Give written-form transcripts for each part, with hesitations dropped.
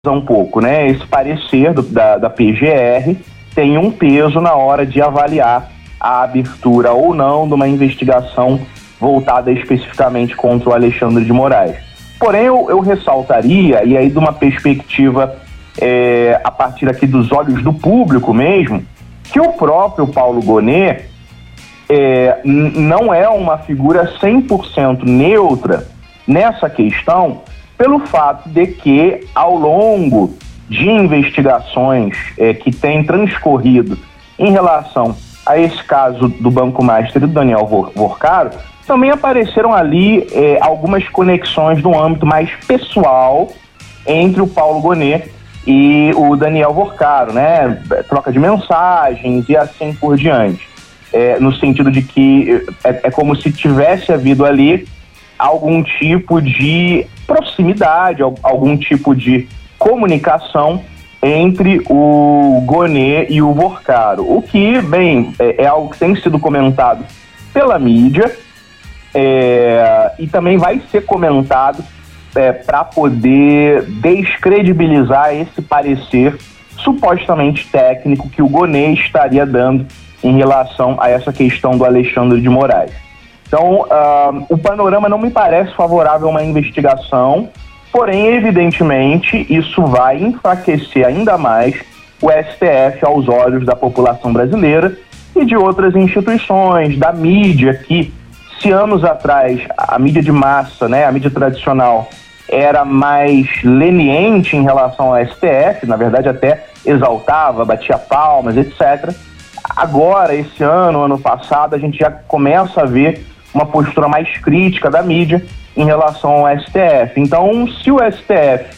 um pouco, né? Esse parecer da PGR tem um peso na hora de avaliar a abertura ou não de uma investigação voltada especificamente contra o Alexandre de Moraes. Porém, eu ressaltaria, e aí de uma perspectiva a partir aqui dos olhos do público mesmo, que o próprio Paulo Gonet não é uma figura 100% neutra nessa questão, pelo fato de que, ao longo de investigações que têm transcorrido em relação a esse caso do Banco Master e do Daniel Vorcaro, também apareceram ali algumas conexões no âmbito mais pessoal entre o Paulo Gonet e o Daniel Vorcaro, né? Troca de mensagens e assim por diante. No sentido de que é como se tivesse havido ali algum tipo de proximidade, algum tipo de comunicação entre o Gonet e o Vorcaro. O que, bem, é algo que tem sido comentado pela mídia e também vai ser comentado para poder descredibilizar esse parecer supostamente técnico que o Gonet estaria dando em relação a essa questão do Alexandre de Moraes. Então, o panorama não me parece favorável a uma investigação, porém, evidentemente, isso vai enfraquecer ainda mais o STF aos olhos da população brasileira e de outras instituições, da mídia, que se anos atrás a mídia de massa, né, a mídia tradicional, era mais leniente em relação ao STF, na verdade até exaltava, batia palmas, etc. Agora, esse ano passado, a gente já começa a ver uma postura mais crítica da mídia em relação ao STF. Então, se o STF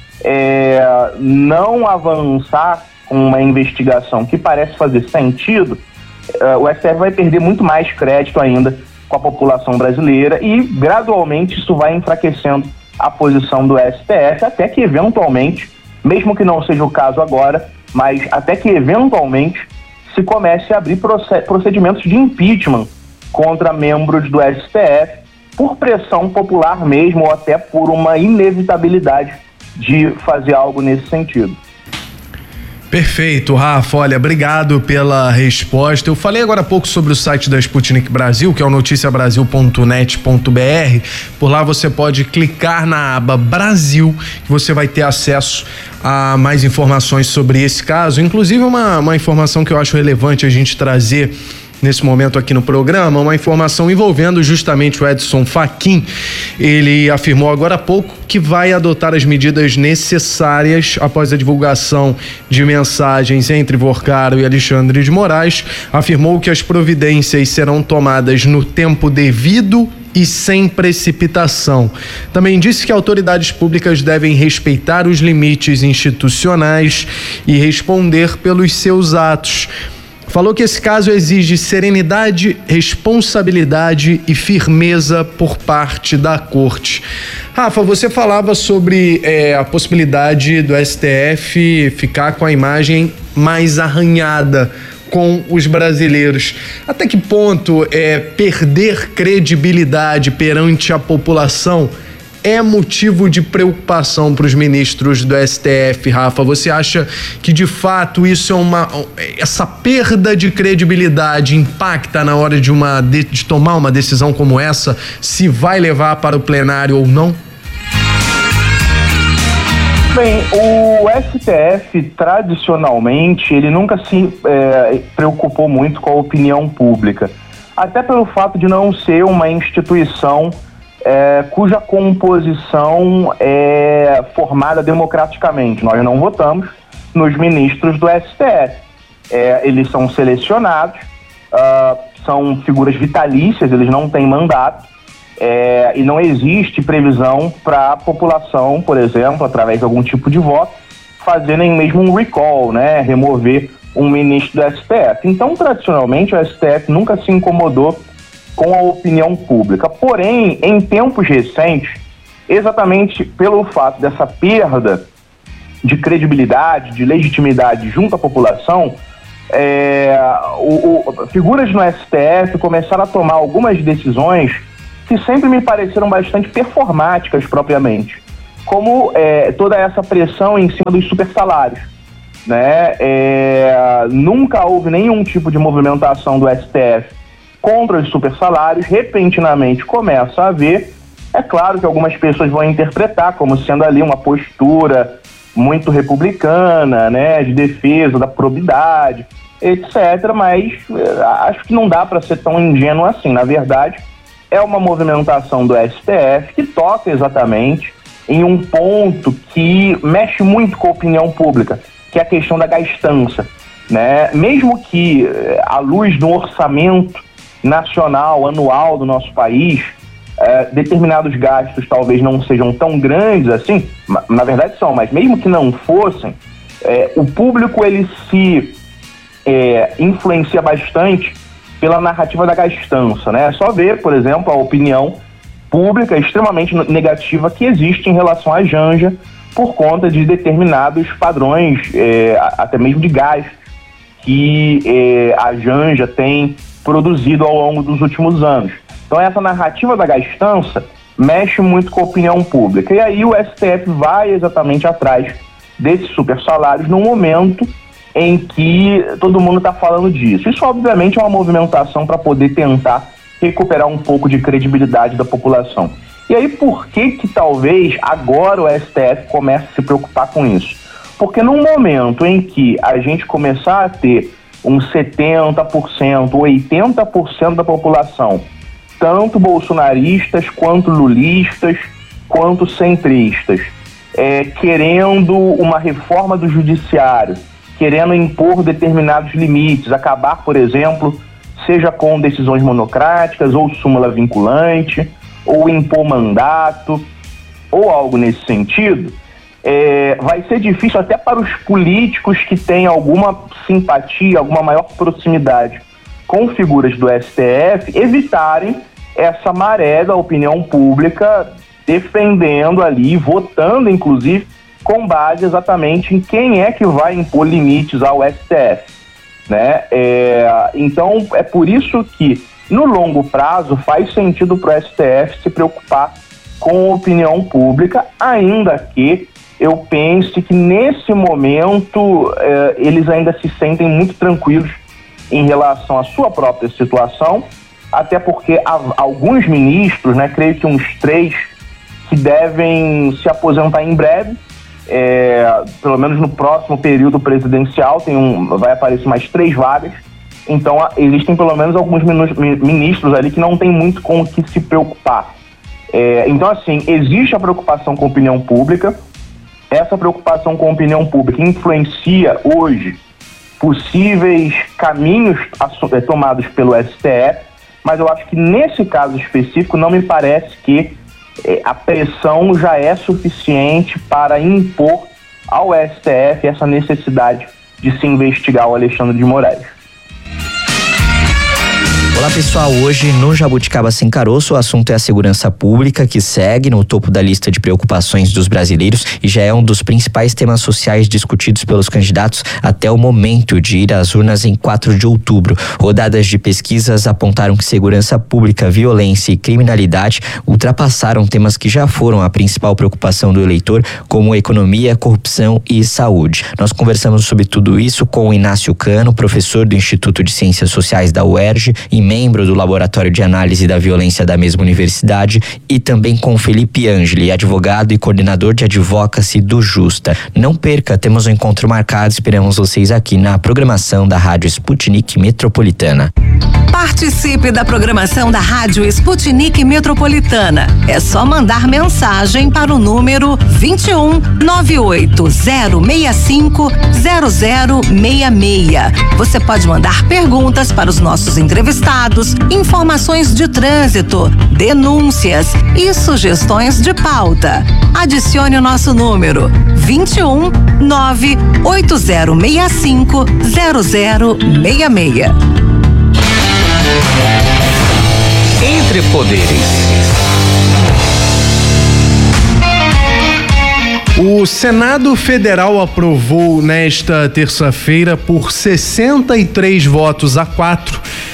não avançar com uma investigação que parece fazer sentido, o STF vai perder muito mais crédito ainda com a população brasileira e, gradualmente, isso vai enfraquecendo a posição do STF, até que, eventualmente, mesmo que não seja o caso agora, mas até que, eventualmente, se comece a abrir procedimentos de impeachment contra membros do STF por pressão popular mesmo, ou até por uma inevitabilidade de fazer algo nesse sentido. Perfeito, Rafa. Olha, obrigado pela resposta. Eu falei agora há pouco sobre o site da Sputnik Brasil, que é o noticiabrasil.net.br. Por lá você pode clicar na aba Brasil, que você vai ter acesso a mais informações sobre esse caso. Inclusive uma informação que eu acho relevante a gente trazer nesse momento aqui no programa, uma informação envolvendo justamente o Edson Fachin. Ele afirmou agora há pouco que vai adotar as medidas necessárias após a divulgação de mensagens entre Vorcaro e Alexandre de Moraes. Afirmou que as providências serão tomadas no tempo devido e sem precipitação. Também disse que autoridades públicas devem respeitar os limites institucionais e responder pelos seus atos. Falou que esse caso exige serenidade, responsabilidade e firmeza por parte da corte. Rafa, você falava sobre a possibilidade do STF ficar com a imagem mais arranhada com os brasileiros. Até que ponto perder credibilidade perante a população é motivo de preocupação para os ministros do STF, Rafa? Você acha que de fato isso essa perda de credibilidade impacta na hora de tomar uma decisão como essa, se vai levar para o plenário ou não? Bem, o STF tradicionalmente ele nunca se preocupou muito com a opinião pública, até pelo fato de não ser uma instituição cuja composição é formada democraticamente. Nós não votamos nos ministros do STF. Eles são selecionados, são figuras vitalícias, eles não têm mandato, e não existe previsão para a população, por exemplo, através de algum tipo de voto, fazer nem mesmo um recall, né, remover um ministro do STF. Então, tradicionalmente, o STF nunca se incomodou com a opinião pública. Porém, em tempos recentes, exatamente pelo fato dessa perda de credibilidade, de legitimidade junto à população, figuras no STF começaram a tomar algumas decisões que sempre me pareceram bastante performáticas propriamente. como toda essa pressão em cima dos supersalários, né? Nunca houve nenhum tipo de movimentação do STF contra os supersalários. Repentinamente começa a haver. É claro que algumas pessoas vão interpretar como sendo ali uma postura muito republicana, né, de defesa da probidade, etc., mas acho que não dá para ser tão ingênuo assim. Na verdade, é uma movimentação do STF que toca exatamente em um ponto que mexe muito com a opinião pública, que é a questão da gastança, né? Mesmo que, à luz do orçamento nacional, anual do nosso país, determinados gastos talvez não sejam tão grandes assim, na verdade são, mas mesmo que não fossem, o público ele se influencia bastante pela narrativa da gastança, né? É só ver, por exemplo, a opinião pública extremamente negativa que existe em relação à Janja por conta de determinados padrões, até mesmo de gastos, que a Janja tem produzido ao longo dos últimos anos. Então essa narrativa da gastança mexe muito com a opinião pública. E aí o STF vai exatamente atrás desses supersalários num momento em que todo mundo está falando disso. Isso obviamente é uma movimentação para poder tentar recuperar um pouco de credibilidade da população. E aí por que talvez agora o STF comece a se preocupar com isso? Porque num momento em que a gente começar a ter uns 70%, 80% da população, tanto bolsonaristas, quanto lulistas, quanto centristas, querendo uma reforma do judiciário, querendo impor determinados limites, acabar, por exemplo, seja com decisões monocráticas, ou súmula vinculante, ou impor mandato, ou algo nesse sentido, vai ser difícil até para os políticos que têm alguma simpatia, alguma maior proximidade com figuras do STF, evitarem essa maré da opinião pública defendendo ali, votando inclusive, com base exatamente em quem é que vai impor limites ao STF, né? Então é por isso que no longo prazo faz sentido para o STF se preocupar com a opinião pública, ainda que eu pense que nesse momento eles ainda se sentem muito tranquilos em relação à sua própria situação, até porque alguns ministros, né, creio que uns 3, que devem se aposentar em breve, pelo menos no próximo período presidencial, vai aparecer mais 3 vagas, então existem pelo menos alguns ministros ali que não tem muito com o que se preocupar. Então assim, existe a preocupação com a opinião pública. Essa preocupação com a opinião pública influencia hoje possíveis caminhos tomados pelo STF, mas eu acho que nesse caso específico não me parece que a pressão já é suficiente para impor ao STF essa necessidade de se investigar o Alexandre de Moraes. Olá pessoal, hoje no Jabuticaba Sem Caroço o assunto é a segurança pública, que segue no topo da lista de preocupações dos brasileiros e já é um dos principais temas sociais discutidos pelos candidatos até o momento de ir às urnas em 4 de outubro. Rodadas de pesquisas apontaram que segurança pública, violência e criminalidade ultrapassaram temas que já foram a principal preocupação do eleitor, como economia, corrupção e saúde. Nós conversamos sobre tudo isso com o Inácio Cano, professor do Instituto de Ciências Sociais da UERJ e membro do Laboratório de Análise da Violência da mesma universidade, e também com Felipe Angeli, advogado e coordenador de advocacy do Justa. Não perca, temos um encontro marcado, esperamos vocês aqui na programação da Rádio Sputnik Metropolitana. Participe da programação da Rádio Sputnik Metropolitana. É só mandar mensagem para o número 21 98065 0066. Você pode mandar perguntas para os nossos entrevistados, informações de trânsito, denúncias e sugestões de pauta. Adicione o nosso número 21 98065 0066. Entre Poderes. O Senado Federal aprovou nesta terça-feira por 63 votos a 4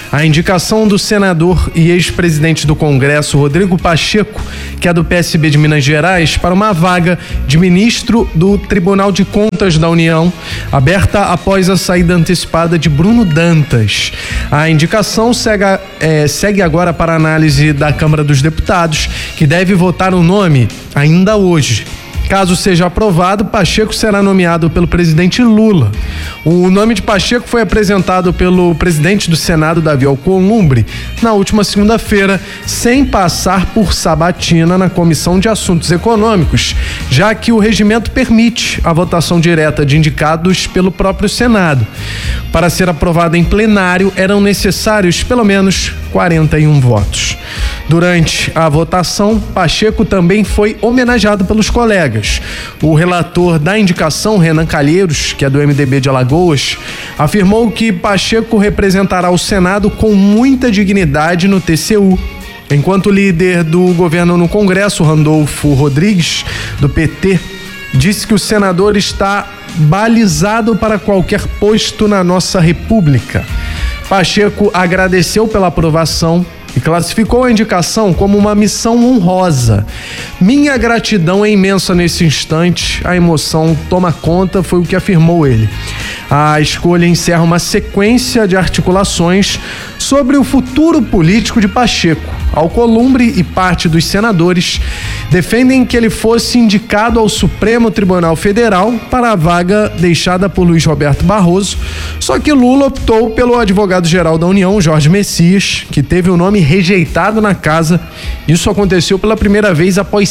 A indicação do senador e ex-presidente do Congresso, Rodrigo Pacheco, que é do PSB de Minas Gerais, para uma vaga de ministro do Tribunal de Contas da União, aberta após a saída antecipada de Bruno Dantas. A indicação segue agora para análise da Câmara dos Deputados, que deve votar o nome ainda hoje. Caso seja aprovado, Pacheco será nomeado pelo presidente Lula. O nome de Pacheco foi apresentado pelo presidente do Senado, Davi Alcolumbre, na última segunda-feira, sem passar por sabatina na Comissão de Assuntos Econômicos, já que o regimento permite a votação direta de indicados pelo próprio Senado. Para ser aprovado em plenário, eram necessários pelo menos 41 votos. Durante a votação, Pacheco também foi homenageado pelos colegas. O relator da indicação, Renan Calheiros, que é do MDB de Alagoas, afirmou que Pacheco representará o Senado com muita dignidade no TCU. Enquanto o líder do governo no Congresso, Randolfo Rodrigues, do PT, disse que o senador está balizado para qualquer posto na nossa República. Pacheco agradeceu pela aprovação e classificou a indicação como uma missão honrosa. Minha gratidão é imensa nesse instante, a emoção toma conta, foi o que afirmou ele. A escolha encerra uma sequência de articulações sobre o futuro político de Pacheco. Alcolumbre e parte dos senadores defendem que ele fosse indicado ao Supremo Tribunal Federal para a vaga deixada por Luiz Roberto Barroso, só que Lula optou pelo advogado-geral da União, Jorge Messias, que teve o nome rejeitado na casa. Isso aconteceu pela primeira vez após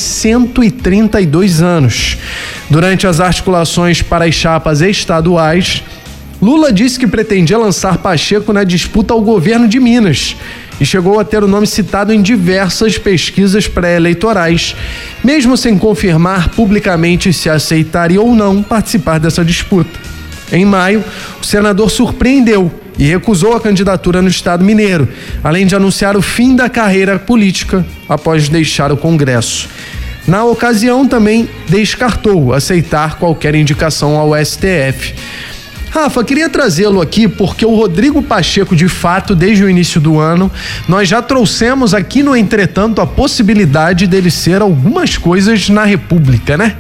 132 anos. Durante as articulações para as chapas estaduais, Lula disse que pretendia lançar Pacheco na disputa ao governo de Minas e chegou a ter o nome citado em diversas pesquisas pré-eleitorais, mesmo sem confirmar publicamente se aceitaria ou não participar dessa disputa. Em maio, o senador surpreendeu e recusou a candidatura no estado mineiro, além de anunciar o fim da carreira política após deixar o Congresso. Na ocasião, também descartou aceitar qualquer indicação ao STF. Rafa, queria trazê-lo aqui porque o Rodrigo Pacheco, de fato, desde o início do ano, nós já trouxemos aqui no Entretanto a possibilidade dele ser algumas coisas na República, né?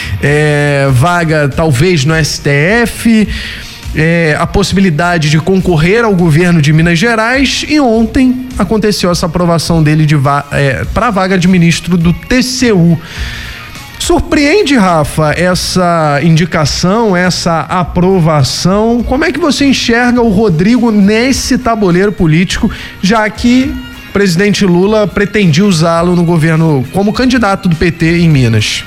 Vaga talvez no STF, a possibilidade de concorrer ao governo de Minas Gerais, e ontem aconteceu essa aprovação dele para a vaga de ministro do TCU. Surpreende, Rafa, essa indicação, essa aprovação? Como é que você enxerga o Rodrigo nesse tabuleiro político, já que o presidente Lula pretendia usá-lo no governo como candidato do PT em Minas?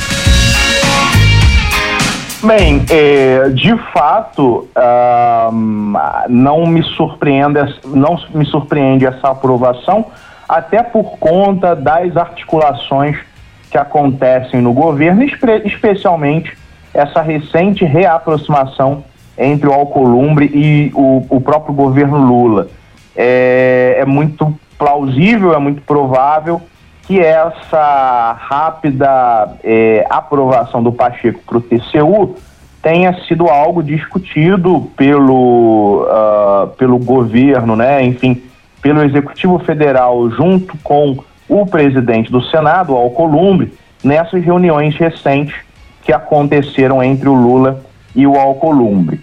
Bem, de fato, não me surpreende essa aprovação, até por conta das articulações que acontecem no governo, especialmente essa recente reaproximação entre o Alcolumbre e o próprio governo Lula. É muito plausível, é muito provável que essa rápida aprovação do Pacheco para o TCU tenha sido algo discutido pelo governo, né? Enfim, pelo Executivo Federal, junto com o presidente do Senado, Alcolumbre, nessas reuniões recentes que aconteceram entre o Lula e o Alcolumbre.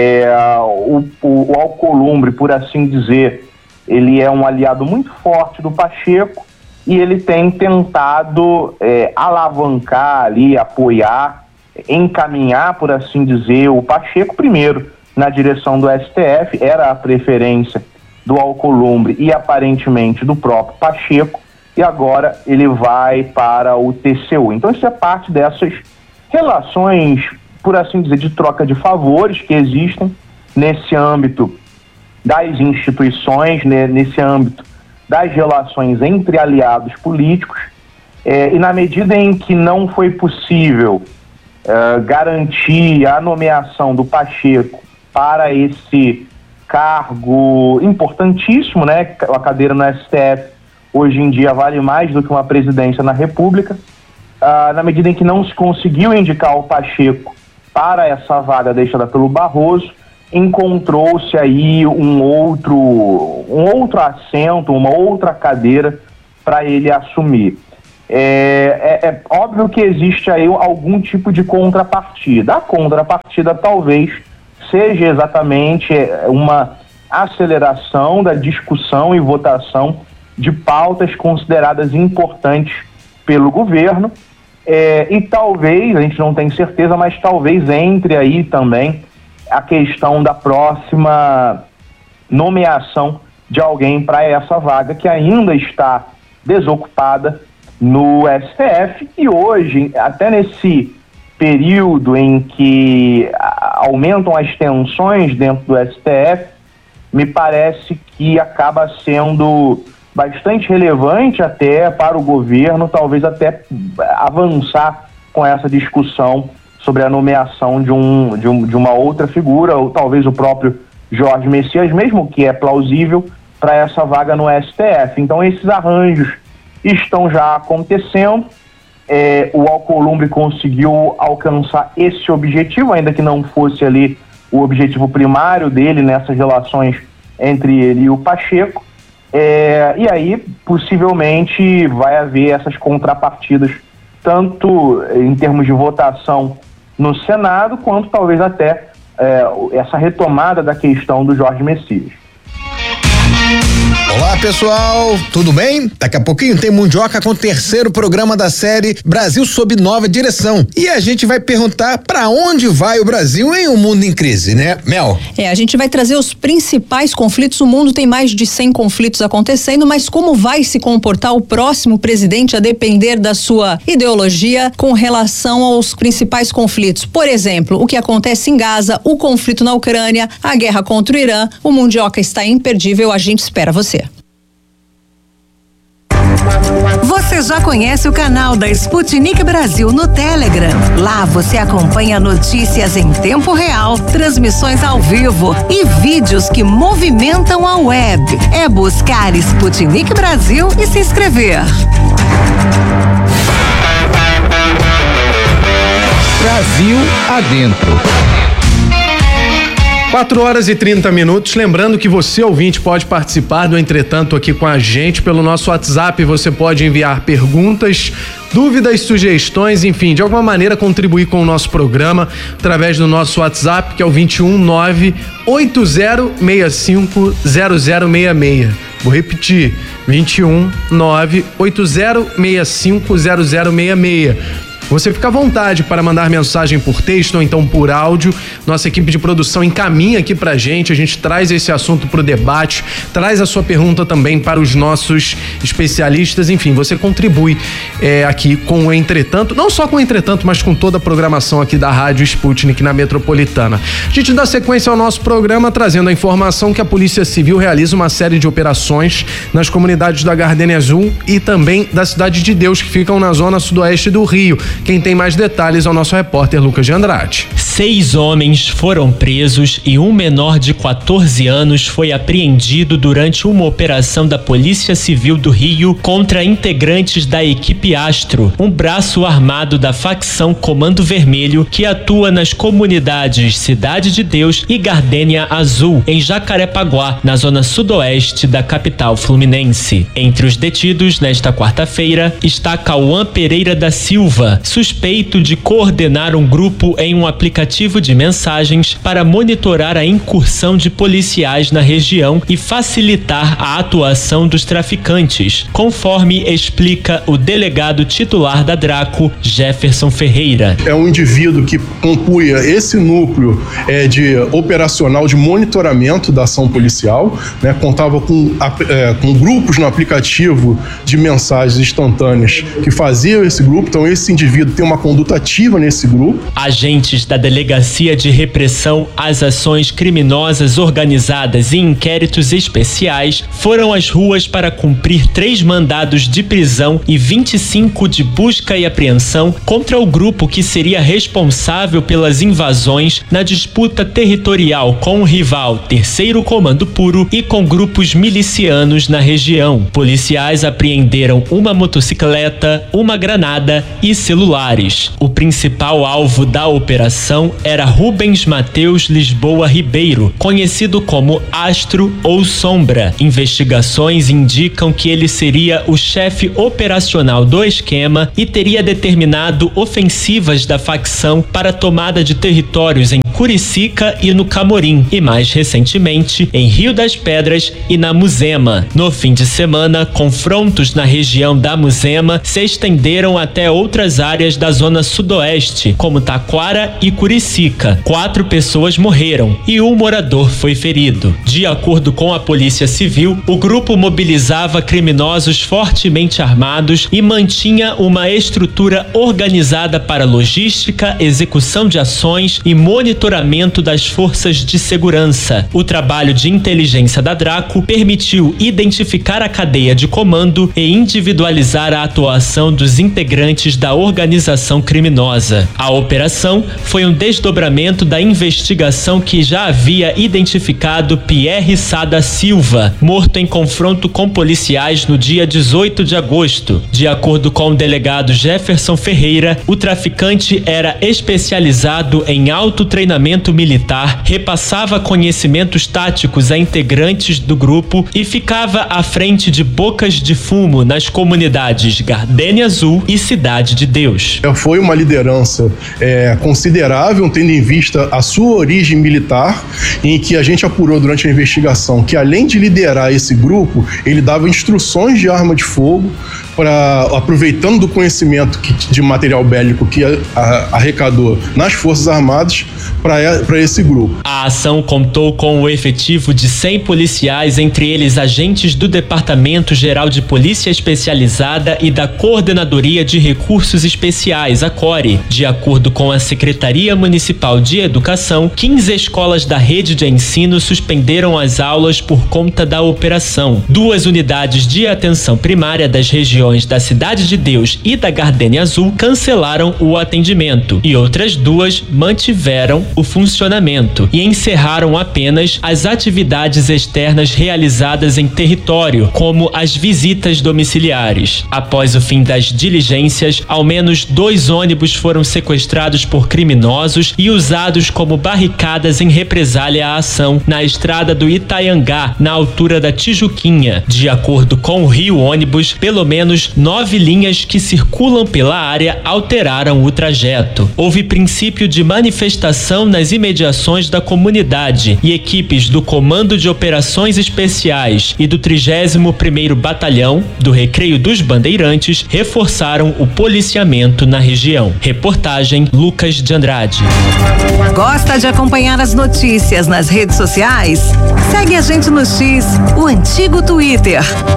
O Alcolumbre, por assim dizer, ele é um aliado muito forte do Pacheco e ele tem tentado alavancar ali, apoiar, encaminhar, por assim dizer, o Pacheco primeiro na direção do STF, era a preferência do Alcolumbre e aparentemente do próprio Pacheco, e agora ele vai para o TCU. Então isso é parte dessas relações, por assim dizer, de troca de favores que existem nesse âmbito das instituições, nesse âmbito das relações entre aliados políticos, e na medida em que não foi possível garantir a nomeação do Pacheco para esse cargo importantíssimo, né, a cadeira no STF, hoje em dia vale mais do que uma presidência na República. Na medida em que não se conseguiu indicar o Pacheco para essa vaga deixada pelo Barroso, encontrou-se aí um outro assento, uma outra cadeira para ele assumir. É óbvio que existe aí algum tipo de contrapartida. A contrapartida talvez seja exatamente uma aceleração da discussão e votação de pautas consideradas importantes pelo governo, e talvez, a gente não tem certeza, mas talvez entre aí também a questão da próxima nomeação de alguém para essa vaga que ainda está desocupada no STF. E hoje, até nesse período em que aumentam as tensões dentro do STF, me parece que acaba sendo bastante relevante até para o governo, talvez até avançar com essa discussão sobre a nomeação de uma outra figura, ou talvez o próprio Jorge Messias, mesmo que é plausível, para essa vaga no STF. Então esses arranjos estão já acontecendo. O Alcolumbre conseguiu alcançar esse objetivo, ainda que não fosse ali o objetivo primário dele nessas relações entre ele e o Pacheco. E aí, possivelmente, vai haver essas contrapartidas, tanto em termos de votação no Senado, quanto talvez até essa retomada da questão do Jorge Messias. Olá, pessoal, tudo bem? Daqui a pouquinho tem Mundioca com o 3º programa da série Brasil sob nova direção. E a gente vai perguntar para onde vai o Brasil em um mundo em crise, né, Mel? A gente vai trazer os principais conflitos. O mundo tem mais de 100 conflitos acontecendo, mas como vai se comportar o próximo presidente a depender da sua ideologia com relação aos principais conflitos? Por exemplo, o que acontece em Gaza, o conflito na Ucrânia, a guerra contra o Irã. O Mundioca está imperdível, a gente espera você. Você já conhece o canal da Sputnik Brasil no Telegram? Lá você acompanha notícias em tempo real, transmissões ao vivo e vídeos que movimentam a web. É buscar Sputnik Brasil e se inscrever. Brasil adentro. 4h30. Lembrando que você, ouvinte, pode participar do Entretanto aqui com a gente pelo nosso WhatsApp. Você pode enviar perguntas, dúvidas, sugestões, enfim, de alguma maneira contribuir com o nosso programa através do nosso WhatsApp, que é o 219-8065-0066. Vou repetir, 219-8065-0066. Você fica à vontade para mandar mensagem por texto ou então por áudio. Nossa equipe de produção encaminha aqui pra gente, a gente traz esse assunto pro debate, traz a sua pergunta também para os nossos especialistas. Enfim, você contribui aqui com o Entretanto, não só com o Entretanto, mas com toda a programação aqui da Rádio Sputnik na Metropolitana. A gente dá sequência ao nosso programa trazendo a informação que a Polícia Civil realiza uma série de operações nas comunidades da Gardênia Azul e também da Cidade de Deus, que ficam na zona sudoeste do Rio. Quem tem mais detalhes é o nosso repórter Lucas de Andrade. 6 homens foram presos e um menor de 14 anos foi apreendido durante uma operação da Polícia Civil do Rio contra integrantes da equipe Astro, um braço armado da facção Comando Vermelho que atua nas comunidades Cidade de Deus e Gardênia Azul, em Jacarepaguá, na zona sudoeste da capital fluminense. Entre os detidos nesta quarta-feira está Cauã Pereira da Silva, suspeito de coordenar um grupo em um aplicativo de mensagens para monitorar a incursão de policiais na região e facilitar a atuação dos traficantes, conforme explica o delegado titular da Draco, Jefferson Ferreira. É um indivíduo que compunha esse núcleo de operacional de monitoramento da ação policial, né? Contava com grupos no aplicativo de mensagens instantâneas que faziam esse grupo. Então esse indivíduo tem uma conduta ativa nesse grupo. Agentes da Delegacia de Repressão às Ações Criminosas Organizadas e Inquéritos Especiais foram às ruas para cumprir 3 mandados de prisão e 25 de busca e apreensão contra o grupo que seria responsável pelas invasões na disputa territorial com o rival Terceiro Comando Puro e com grupos milicianos na região. Policiais apreenderam uma motocicleta, uma granada e celular celulares. O principal alvo da operação era Rubens Mateus Lisboa Ribeiro, conhecido como Astro ou Sombra. Investigações indicam que ele seria o chefe operacional do esquema e teria determinado ofensivas da facção para a tomada de territórios em Curicica e no Camorim, e mais recentemente em Rio das Pedras e na Muzema. No fim de semana, confrontos na região da Muzema se estenderam até outras áreas da zona sudoeste, como Taquara e Curicica. 4 pessoas morreram e um morador foi ferido. De acordo com a Polícia Civil, o grupo mobilizava criminosos fortemente armados e mantinha uma estrutura organizada para logística, execução de ações e monitoramento das forças de segurança. O trabalho de inteligência da Draco permitiu identificar a cadeia de comando e individualizar a atuação dos integrantes da organização criminosa. A operação foi um desdobramento da investigação que já havia identificado Pierre Sá da Silva, morto em confronto com policiais no dia 18 de agosto. De acordo com o delegado Jefferson Ferreira, o traficante era especializado em autotreinamento militar, repassava conhecimentos táticos a integrantes do grupo e ficava à frente de bocas de fumo nas comunidades Gardênia Azul e Cidade de Deus. Foi uma liderança considerável, tendo em vista a sua origem militar, em que a gente apurou durante a investigação que, além de liderar esse grupo, ele dava instruções de arma de fogo, aproveitando do conhecimento de material bélico que arrecadou nas Forças Armadas para esse grupo. A ação contou com o efetivo de 100 policiais, entre eles agentes do Departamento Geral de Polícia Especializada e da Coordenadoria de Recursos Especiais, a CORE. De acordo com a Secretaria Municipal de Educação, 15 escolas da rede de ensino suspenderam as aulas por conta da operação. 2 unidades de atenção primária das regiões da Cidade de Deus e da Gardênia Azul cancelaram o atendimento e outras 2 mantiveram o funcionamento e encerraram apenas as atividades externas realizadas em território, como as visitas domiciliares. Após o fim das diligências, ao menos 2 ônibus foram sequestrados por criminosos e usados como barricadas em represália à ação na estrada do Itaiangá, na altura da Tijuquinha. De acordo com o Rio Ônibus, pelo menos 9 linhas que circulam pela área alteraram o trajeto. Houve princípio de manifestação nas imediações da comunidade e equipes do Comando de Operações Especiais e do 31º Batalhão do Recreio dos Bandeirantes reforçaram o policiamento na região. Reportagem Lucas de Andrade. Gosta de acompanhar as notícias nas redes sociais? Segue a gente no X, o antigo Twitter,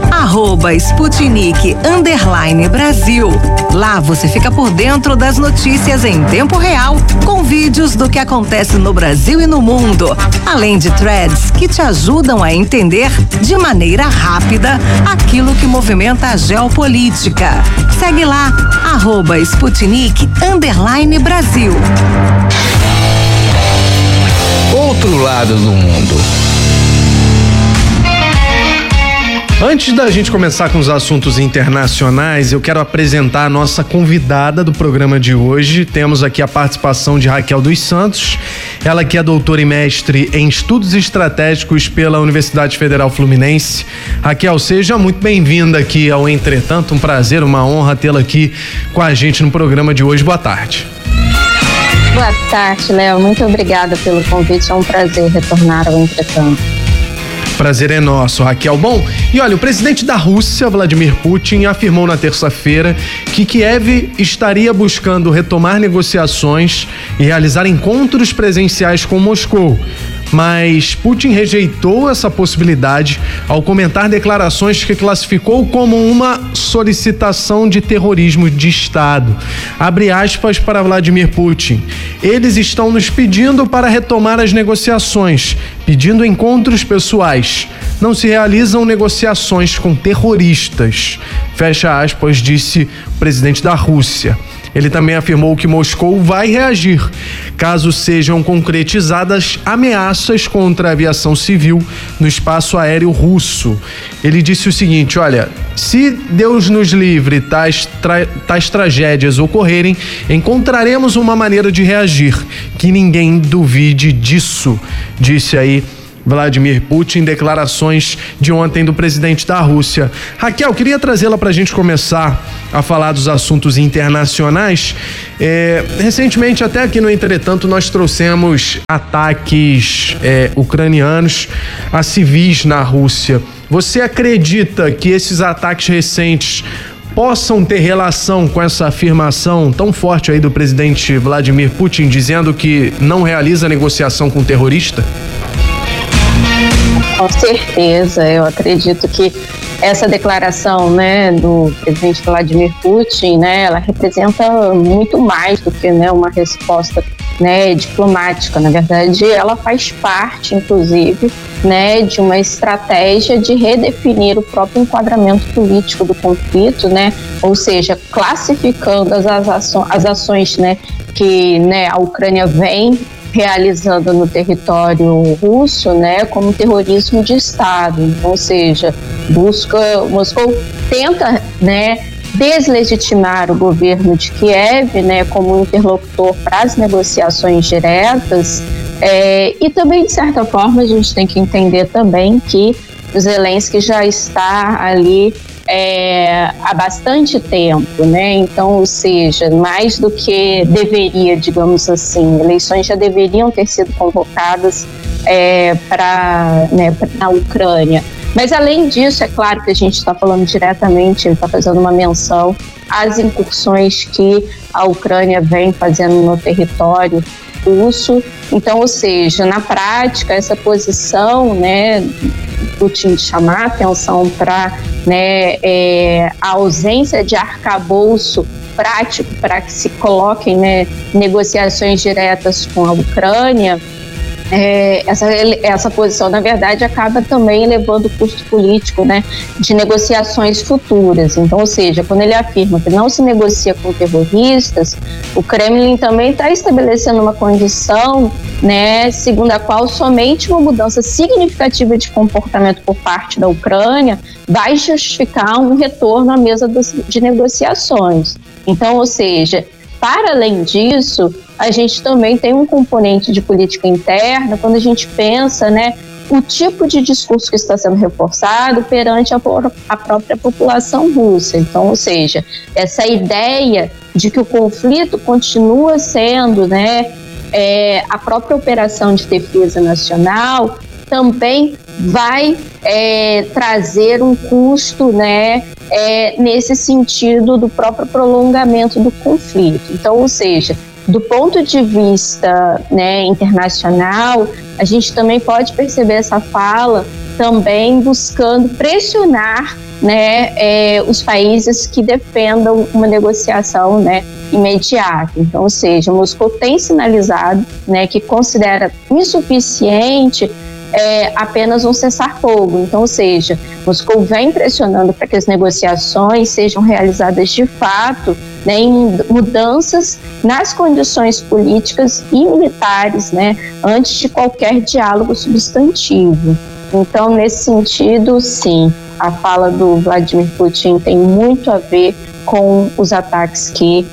@Sputnik_Brasil. Lá você fica por dentro das notícias em tempo real, com vídeos do que acontece no Brasil e no mundo, além de threads que te ajudam a entender de maneira rápida aquilo que movimenta a geopolítica. Segue lá, @Sputnik_Brasil. Outro lado do mundo. Antes da gente começar com os assuntos internacionais, eu quero apresentar a nossa convidada do programa de hoje. Temos aqui a participação de Raquel dos Santos, ela que é doutora e mestre em estudos estratégicos pela Universidade Federal Fluminense. Raquel, seja muito bem-vinda aqui ao Entretanto, um prazer, uma honra tê-la aqui com a gente no programa de hoje. Boa tarde. Boa tarde, Léo. Muito obrigada pelo convite, é um prazer retornar ao Entretanto. Prazer é nosso, Raquel. Bom, e olha, o presidente da Rússia, Vladimir Putin, afirmou na terça-feira que Kiev estaria buscando retomar negociações e realizar encontros presenciais com Moscou. Mas Putin rejeitou essa possibilidade ao comentar declarações que classificou como uma solicitação de terrorismo de Estado. Abre aspas para Vladimir Putin. Eles estão nos pedindo para retomar as negociações, pedindo encontros pessoais. Não se realizam negociações com terroristas. Fecha aspas, disse o presidente da Rússia. Ele também afirmou que Moscou vai reagir caso sejam concretizadas ameaças contra a aviação civil no espaço aéreo russo. Ele disse o seguinte: olha, se Deus nos livre tais tragédias ocorrerem, encontraremos uma maneira de reagir, que ninguém duvide disso, disse aí Vladimir Putin, declarações de ontem do presidente da Rússia. Raquel, queria trazê-la para a gente começar a falar dos assuntos internacionais. Recentemente, até aqui no Entretanto, nós trouxemos ataques ucranianos a civis na Rússia. Você acredita que esses ataques recentes possam ter relação com essa afirmação tão forte aí do presidente Vladimir Putin, dizendo que não realiza negociação com terrorista? Com certeza, eu acredito que essa declaração, né, do presidente Vladimir Putin, né, ela representa muito mais do que, né, uma resposta, né, diplomática. Na verdade, ela faz parte, inclusive, né, de uma estratégia de redefinir o próprio enquadramento político do conflito, né, ou seja, classificando as ações, né, que, né, a Ucrânia vem realizando no território russo, né, como terrorismo de Estado. Então, ou seja, Moscou tenta, né, deslegitimar o governo de Kiev, né, como interlocutor para as negociações diretas, e também, de certa forma, a gente tem que entender também que o Zelensky já está ali há bastante tempo, né? Então, ou seja, mais do que deveria, digamos assim, eleições já deveriam ter sido convocadas na Ucrânia. Mas, além disso, é claro que a gente está falando diretamente, ele está fazendo uma menção às incursões que a Ucrânia vem fazendo no território russo. Então, ou seja, na prática, essa posição, né, Putin chamar a atenção para, né, a ausência de arcabouço prático para que se coloquem, né, negociações diretas com a Ucrânia, essa posição, na verdade, acaba também elevando o custo político, né, de negociações futuras. Então, ou seja, quando ele afirma que não se negocia com terroristas, o Kremlin também está estabelecendo uma condição, né, segundo a qual somente uma mudança significativa de comportamento por parte da Ucrânia vai justificar um retorno à mesa de negociações. Então, ou seja, para além disso, a gente também tem um componente de política interna quando a gente pensa, né, o tipo de discurso que está sendo reforçado perante a própria população russa. Então, ou seja, essa ideia de que o conflito continua sendo, né, a própria operação de defesa nacional também vai trazer um custo, né, nesse sentido do próprio prolongamento do conflito. Então, ou seja, do ponto de vista, né, internacional, a gente também pode perceber essa fala também buscando pressionar, né, os países que defendam uma negociação, né, imediata. Então, ou seja, Moscou tem sinalizado, né, que considera insuficiente apenas um cessar-fogo. Então, ou seja, Moscou vem pressionando para que as negociações sejam realizadas de fato, né, em mudanças nas condições políticas e militares, né, antes de qualquer diálogo substantivo. Então, nesse sentido, sim, a fala do Vladimir Putin tem muito a ver com os ataques que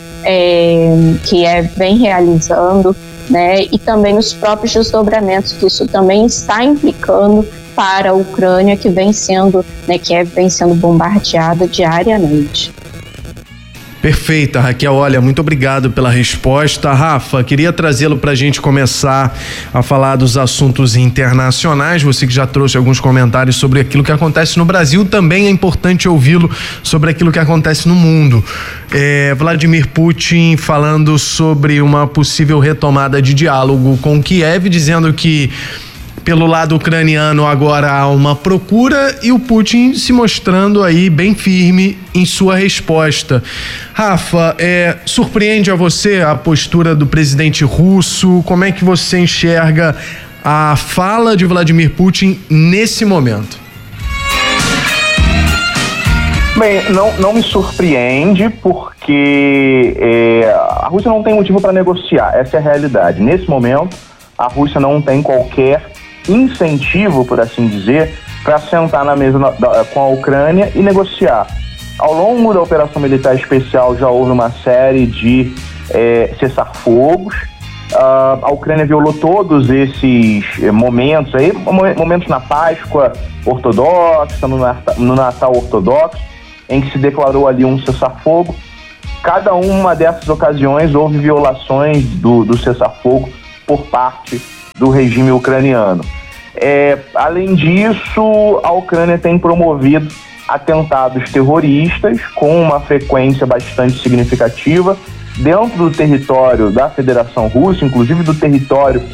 vem realizando, né, e também os próprios desdobramentos que isso também está implicando para a Ucrânia, que vem sendo, né, vem sendo bombardeada diariamente. Perfeita, Raquel. Olha, muito obrigado pela resposta. Rafa, queria trazê-lo para a gente começar a falar dos assuntos internacionais. Você que já trouxe alguns comentários sobre aquilo que acontece no Brasil, também é importante ouvi-lo sobre aquilo que acontece no mundo. Vladimir Putin falando sobre uma possível retomada de diálogo com Kiev, dizendo que pelo lado ucraniano agora há uma procura e o Putin se mostrando aí bem firme em sua resposta. Rafa, surpreende a você a postura do presidente russo? Como é que você enxerga a fala de Vladimir Putin nesse momento? Bem, não me surpreende, porque a Rússia não tem motivo para negociar, essa é a realidade. Nesse momento, a Rússia não tem qualquer incentivo, por assim dizer, para sentar na mesa com a Ucrânia e negociar. Ao longo da operação militar especial já houve uma série de cessar-fogos. A Ucrânia violou todos esses momentos aí, momentos na Páscoa ortodoxa, no Natal ortodoxo, em que se declarou ali um cessar-fogo. Cada uma dessas ocasiões houve violações do cessar-fogo por parte do regime ucraniano. Além disso, a Ucrânia tem promovido atentados terroristas com uma frequência bastante significativa dentro do território da Federação Russa, inclusive do território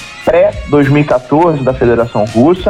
pré-2014 da Federação Russa,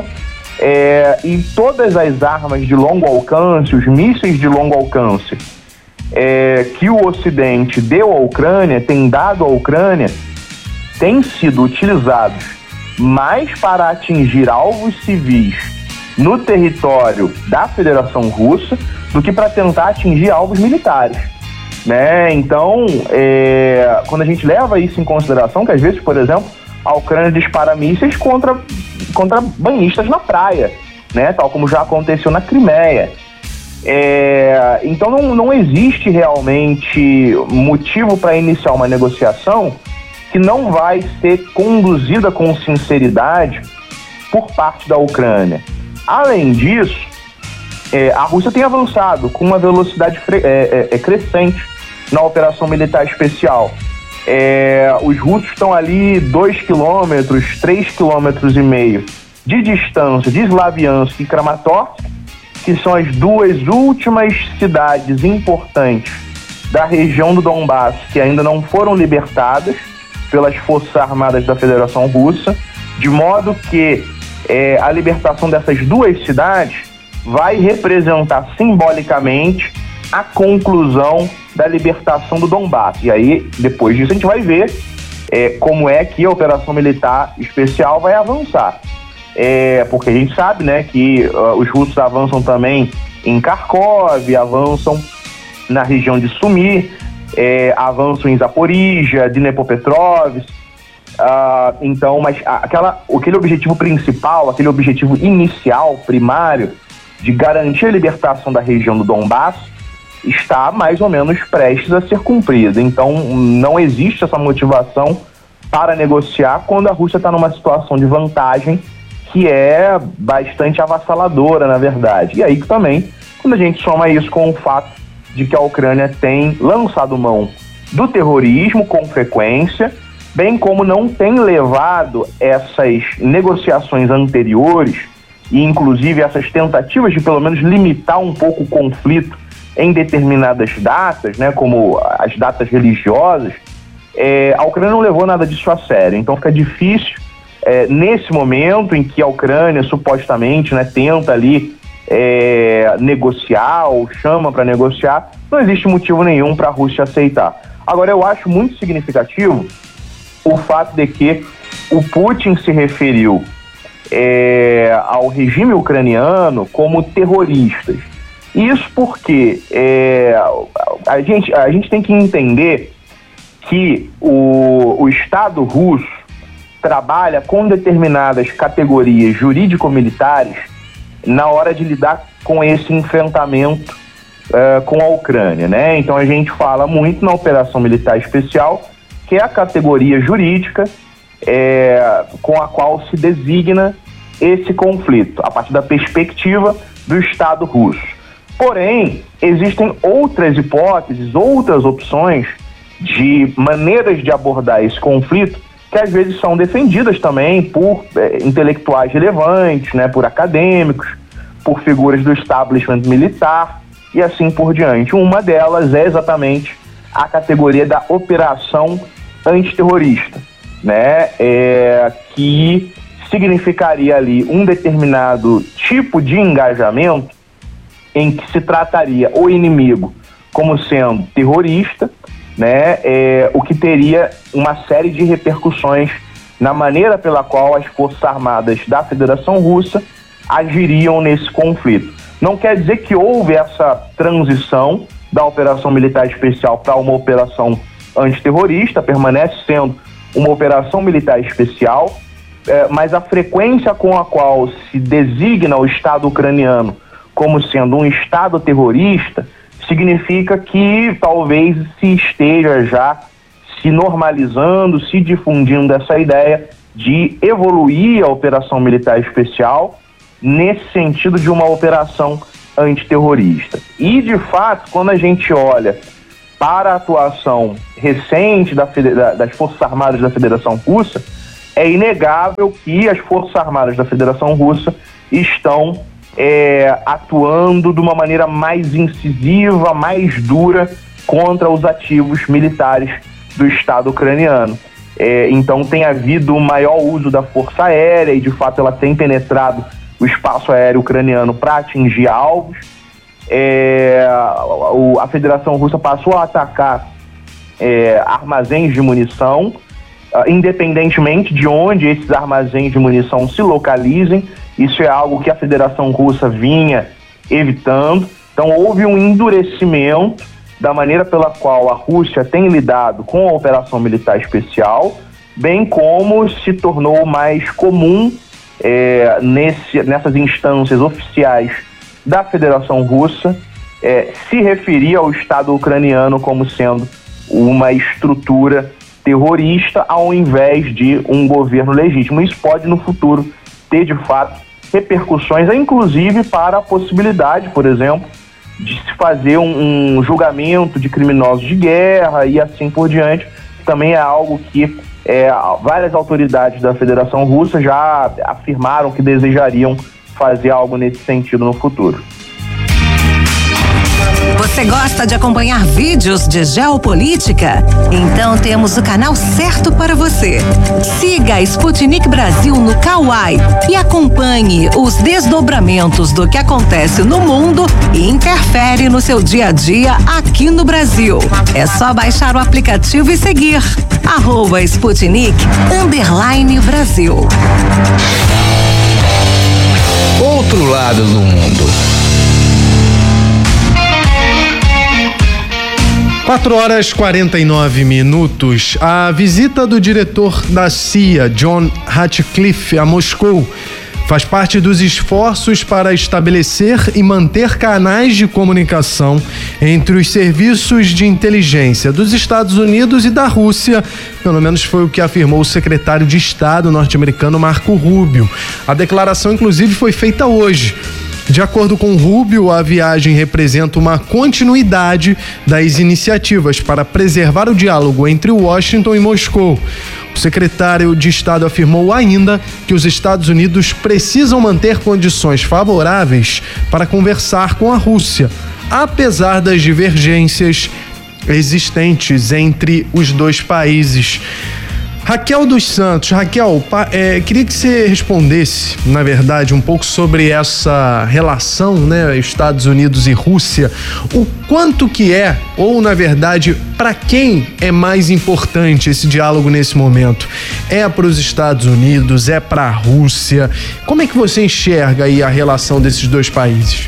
e todas as armas de longo alcance, os mísseis de longo alcance que o Ocidente deu à Ucrânia, tem dado à Ucrânia, têm sido utilizados mais para atingir alvos civis no território da Federação Russa do que para tentar atingir alvos militares, né? Então, quando a gente leva isso em consideração, que às vezes, por exemplo, a Ucrânia dispara mísseis contra banhistas na praia, né? Tal como já aconteceu na Crimeia. Então não existe realmente motivo para iniciar uma negociação que não vai ser conduzida com sinceridade por parte da Ucrânia. Além disso, a Rússia tem avançado com uma velocidade crescente na operação militar especial. Os russos estão ali 2 quilômetros, 3,5 km de distância de Slaviansk e Kramatorsk, que são as duas últimas cidades importantes da região do Donbass que ainda não foram libertadas pelas Forças Armadas da Federação Russa, de modo que a libertação dessas duas cidades vai representar simbolicamente a conclusão da libertação do Donbass. E aí, depois disso, a gente vai ver como é que a operação militar especial vai avançar. Porque a gente sabe, né, que os russos avançam também em Kharkov, avançam na região de Sumy, avançam em Zaporizhia, Dnepropetrovsk. Então, mas aquele objetivo principal, aquele objetivo inicial, primário, de garantir a libertação da região do Donbass, está mais ou menos prestes a ser cumprido. Então, não existe essa motivação para negociar quando a Rússia está numa situação de vantagem que é bastante avassaladora, na verdade. E aí também, quando a gente soma isso com o fato de que a Ucrânia tem lançado mão do terrorismo com frequência, bem como não tem levado essas negociações anteriores e inclusive essas tentativas de pelo menos limitar um pouco o conflito em determinadas datas, né, como as datas religiosas, a Ucrânia não levou nada disso a sério. Então fica difícil, nesse momento em que a Ucrânia supostamente, né, tenta ali negociar ou chama para negociar, não existe motivo nenhum para a Rússia aceitar. Agora, eu acho muito significativo o fato de que o Putin se referiu ao regime ucraniano como terroristas. Isso porque a gente tem que entender que o Estado russo trabalha com determinadas categorias jurídico-militares na hora de lidar com esse enfrentamento com a Ucrânia, né? Então a gente fala muito na operação militar especial, que é a categoria jurídica com a qual se designa esse conflito, a partir da perspectiva do Estado russo. Porém, existem outras hipóteses, outras opções de maneiras de abordar esse conflito que às vezes são defendidas também por intelectuais relevantes, né, por acadêmicos, por figuras do establishment militar e assim por diante. Uma delas é exatamente a categoria da operação antiterrorista, né, que significaria ali um determinado tipo de engajamento em que se trataria o inimigo como sendo terrorista, né, o que teria uma série de repercussões na maneira pela qual as Forças Armadas da Federação Russa agiriam nesse conflito. não quer dizer que houve essa transição da operação militar especial para uma operação antiterrorista, permanece sendo uma operação militar especial, mas a frequência com a qual se designa o Estado ucraniano como sendo um Estado terrorista significa que talvez se esteja já se normalizando, se difundindo essa ideia de evoluir a operação militar especial nesse sentido de uma operação antiterrorista. E, de fato, quando a gente olha para a atuação recente das Forças Armadas da Federação Russa, é inegável que as Forças Armadas da Federação Russa estão atuando de uma maneira mais incisiva, mais dura contra os ativos militares do Estado ucraniano. Então tem havido um maior uso da força aérea e, de fato, ela tem penetrado o espaço aéreo ucraniano para atingir alvos. A Federação Russa passou a atacar armazéns de munição, independentemente de onde esses armazéns de munição se localizem. Isso é algo que a Federação Russa vinha evitando. Então houve um endurecimento da maneira pela qual a Rússia tem lidado com a operação militar especial, bem como se tornou mais comum nessas instâncias oficiais da Federação Russa se referir ao Estado ucraniano como sendo uma estrutura terrorista ao invés de um governo legítimo. Isso pode no futuro ter, de fato, repercussões, inclusive para a possibilidade, por exemplo, de se fazer um julgamento de criminosos de guerra e assim por diante. Também é algo que várias autoridades da Federação Russa já afirmaram que desejariam fazer algo nesse sentido no futuro. Você gosta de acompanhar vídeos de geopolítica? Então temos o canal certo para você. Siga a Sputnik Brasil no Kawai e acompanhe os desdobramentos do que acontece no mundo e interfere no seu dia a dia aqui no Brasil. É só baixar o aplicativo e seguir @Sputnik_Brasil. Outro lado do mundo. 4h49. A visita do diretor da CIA, John Ratcliffe, a Moscou, faz parte dos esforços para estabelecer e manter canais de comunicação entre os serviços de inteligência dos Estados Unidos e da Rússia. Pelo menos foi o que afirmou o secretário de Estado norte-americano Marco Rubio. A declaração, inclusive, foi feita hoje. De acordo com Rubio, a viagem representa uma continuidade das iniciativas para preservar o diálogo entre Washington e Moscou. O secretário de Estado afirmou ainda que os Estados Unidos precisam manter condições favoráveis para conversar com a Rússia, apesar das divergências existentes entre os dois países. Raquel dos Santos, queria que você respondesse, na verdade, um pouco sobre essa relação, né, Estados Unidos e Rússia, o quanto que ou na verdade, para quem é mais importante esse diálogo nesse momento? É para os Estados Unidos, é para a Rússia? Como é que você enxerga aí a relação desses dois países?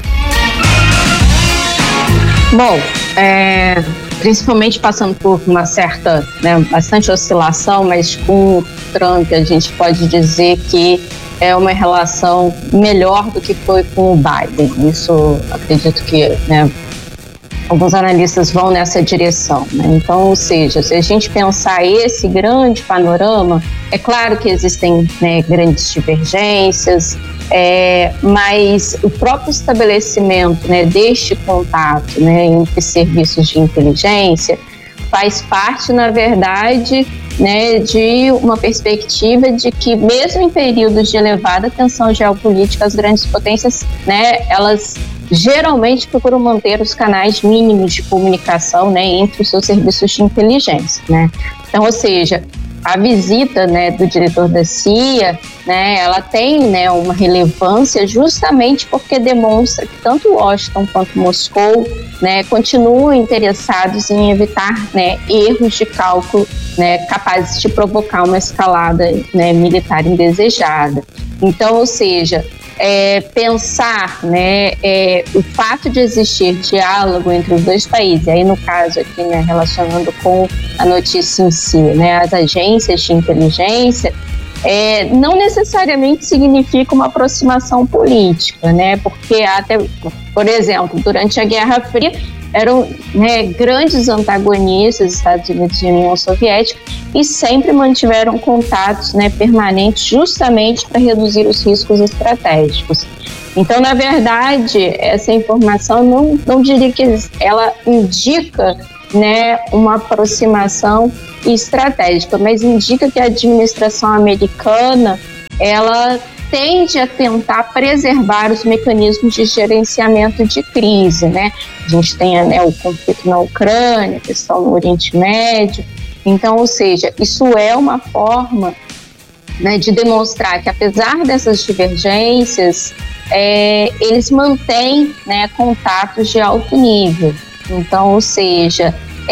Bom, principalmente passando por uma certa, bastante oscilação, mas com o Trump a gente pode dizer que é uma relação melhor do que foi com o Biden. Isso acredito que alguns analistas vão nessa direção. Então, ou seja, se a gente pensar esse grande panorama, é claro que existem grandes divergências, mas o próprio estabelecimento deste contato entre serviços de inteligência faz parte, na verdade, de uma perspectiva de que, mesmo em períodos de elevada tensão geopolítica, as grandes potências, elas geralmente procuram manter os canais mínimos de comunicação entre os seus serviços de inteligência. Então, ou seja, a visita do diretor da CIA, ela tem uma relevância justamente porque demonstra que tanto Washington quanto Moscou continuam interessados em evitar erros de cálculo capazes de provocar uma escalada militar indesejada. Então, ou seja, pensar, né, o fato de existir diálogo entre os dois países, aí no caso aqui, né, relacionando com a notícia em si, né, as agências de inteligência, não necessariamente significa uma aproximação política, né, porque até, por exemplo, durante a Guerra Fria, eram, né, grandes antagonistas, Estados Unidos e União Soviética, e sempre mantiveram contatos, né, permanentes justamente para reduzir os riscos estratégicos. Então, na verdade, essa informação não diria que ela indica, né, uma aproximação estratégica, mas indica que a administração americana, ela tende a tentar preservar os mecanismos de gerenciamento de crise, né? A gente tem, né, o conflito na Ucrânia, a questão no Oriente Médio. Então, ou seja, isso é uma forma, né, de demonstrar que, apesar dessas divergências, eles mantêm, né, contatos de alto nível. Então, ou seja,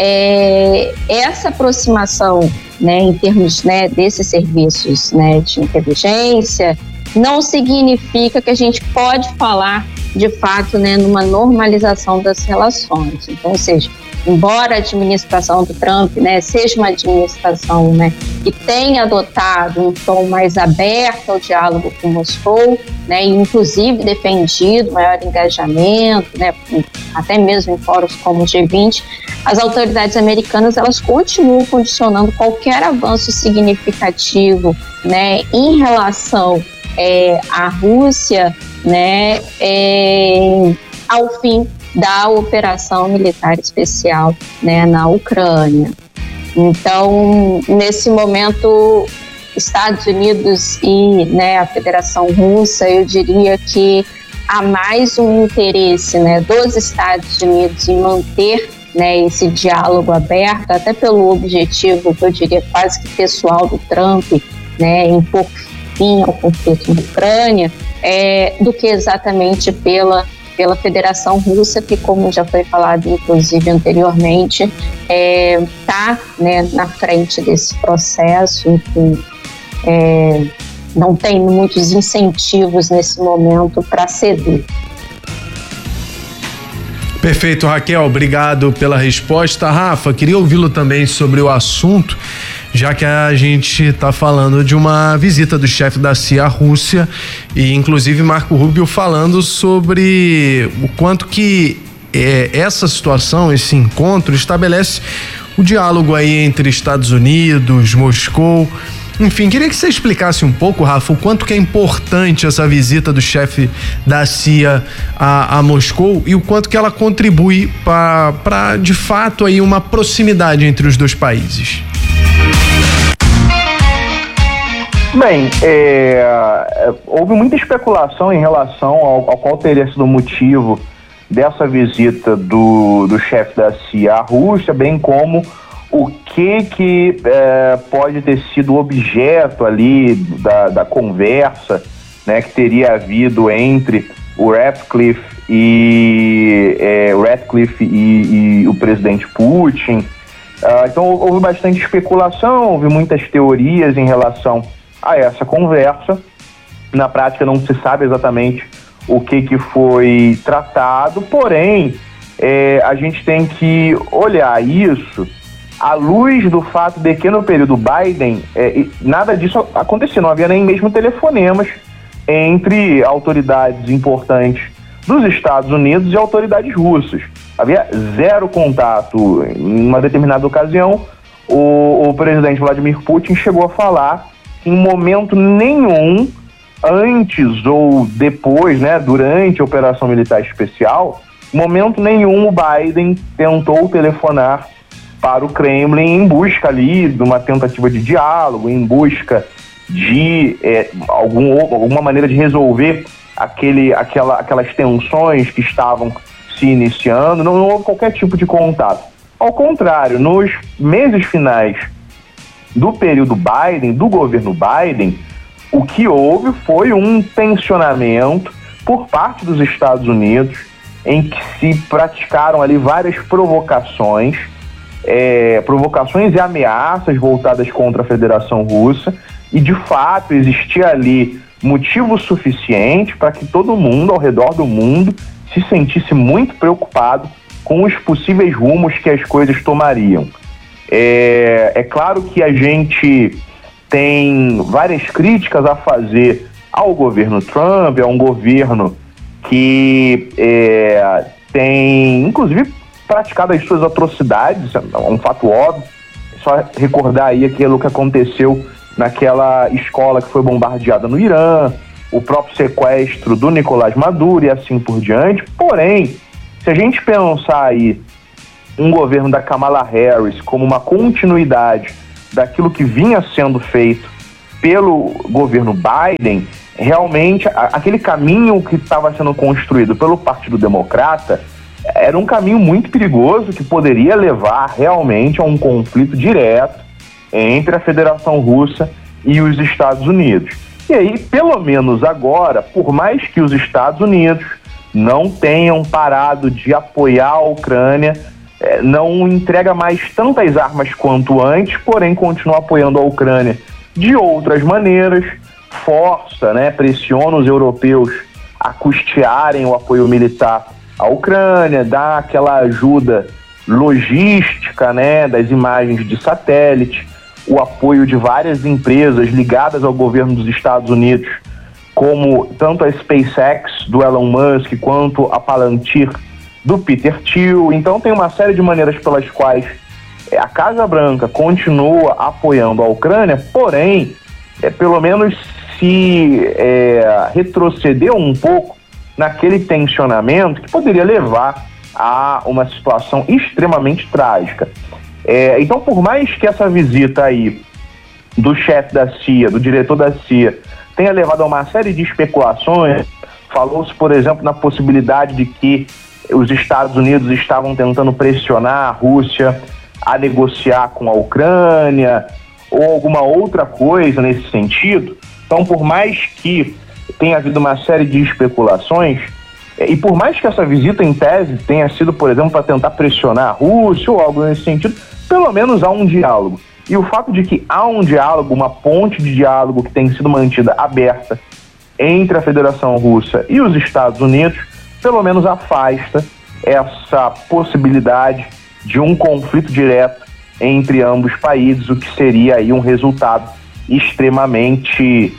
essa aproximação, né, em termos, né, desses serviços, né, de inteligência, não significa que a gente pode falar, de fato, né, numa normalização das relações. Então, ou seja, embora a administração do Trump, né, seja uma administração, né, que tenha adotado um tom mais aberto ao diálogo com Moscou, né, e inclusive defendido maior engajamento, né, até mesmo em fóruns como o G20, as autoridades americanas, elas continuam condicionando qualquer avanço significativo, né, em relação à Rússia, né, ao fim da operação militar especial, né, na Ucrânia. Então, nesse momento, Estados Unidos e, né, a Federação Russa, eu diria que há mais um interesse, né, dos Estados Unidos em manter, né, esse diálogo aberto, até pelo objetivo, que eu diria quase que pessoal do Trump, né, em pôr fim ao conflito na Ucrânia, do que exatamente pela Federação Russa, que, como já foi falado inclusive anteriormente, está, né, na frente desse processo, enfim, não tem muitos incentivos nesse momento para ceder. Perfeito, Raquel, obrigado pela resposta. Rafa, queria ouvi-lo também sobre o assunto, já que a gente está falando de uma visita do chefe da CIA à Rússia e inclusive Marco Rubio falando sobre o quanto que essa situação, esse encontro estabelece o diálogo aí entre Estados Unidos, Moscou. Enfim, queria que você explicasse um pouco, Rafa, o quanto que é importante essa visita do chefe da CIA a Moscou e o quanto que ela contribui para de fato aí uma proximidade entre os dois países. Bem, houve muita especulação em relação ao qual teria sido o motivo dessa visita do chefe da CIA à Rússia, bem como o que pode ter sido objeto ali da conversa, né, que teria havido entre o Ratcliffe e o presidente Putin. Então houve bastante especulação, houve muitas teorias em relação a essa conversa. Na prática não se sabe exatamente o que foi tratado, porém a gente tem que olhar isso à luz do fato de que no período Biden nada disso acontecia, não havia nem mesmo telefonemas entre autoridades importantes dos Estados Unidos e autoridades russas. Havia zero contato. Em uma determinada ocasião, o presidente Vladimir Putin chegou a falar que em momento nenhum, antes ou depois, né, durante a operação militar especial, em momento nenhum o Biden tentou telefonar para o Kremlin em busca ali de uma tentativa de diálogo, em busca de alguma maneira de resolver aquelas tensões que estavam se iniciando. Não houve qualquer tipo de contato. Ao contrário, nos meses finais do período Biden, do governo Biden, o que houve foi um tensionamento por parte dos Estados Unidos, em que se praticaram ali várias provocações e ameaças voltadas contra a Federação Russa, e de fato existia ali motivo suficiente para que todo mundo ao redor do mundo se sentisse muito preocupado com os possíveis rumos que as coisas tomariam. É claro que a gente tem várias críticas a fazer ao governo Trump, é um governo que tem, inclusive, praticado as suas atrocidades, é um fato óbvio. É só recordar aí aquilo que aconteceu naquela escola que foi bombardeada no Irã, o próprio sequestro do Nicolás Maduro e assim por diante. Porém, se a gente pensar aí um governo da Kamala Harris como uma continuidade daquilo que vinha sendo feito pelo governo Biden, realmente aquele caminho que estava sendo construído pelo Partido Democrata era um caminho muito perigoso que poderia levar realmente a um conflito direto entre a Federação Russa e os Estados Unidos. E aí, pelo menos agora, por mais que os Estados Unidos não tenham parado de apoiar a Ucrânia, não entrega mais tantas armas quanto antes, porém continua apoiando a Ucrânia de outras maneiras, força, pressiona os europeus a custearem o apoio militar à Ucrânia, dá aquela ajuda logística, das imagens de satélite, o apoio de várias empresas ligadas ao governo dos Estados Unidos, como tanto a SpaceX do Elon Musk quanto a Palantir do Peter Thiel. Então tem uma série de maneiras pelas quais a Casa Branca continua apoiando a Ucrânia, porém, pelo menos se retrocedeu um pouco naquele tensionamento que poderia levar a uma situação extremamente trágica. Então, por mais que essa visita aí do chefe da CIA, do diretor da CIA, tenha levado a uma série de especulações, falou-se, por exemplo, na possibilidade de que os Estados Unidos estavam tentando pressionar a Rússia a negociar com a Ucrânia ou alguma outra coisa nesse sentido. Então, por mais que tenha havido uma série de especulações, e por mais que essa visita em tese tenha sido, por exemplo, para tentar pressionar a Rússia ou algo nesse sentido, pelo menos há um diálogo. E o fato de que há um diálogo, uma ponte de diálogo que tem sido mantida aberta entre a Federação Russa e os Estados Unidos, pelo menos afasta essa possibilidade de um conflito direto entre ambos os países, o que seria aí um resultado extremamente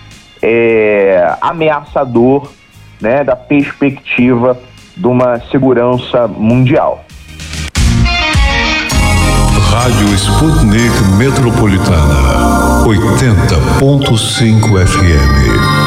ameaçador, da perspectiva de uma segurança mundial. Rádio Sputnik Metropolitana 80.5 FM.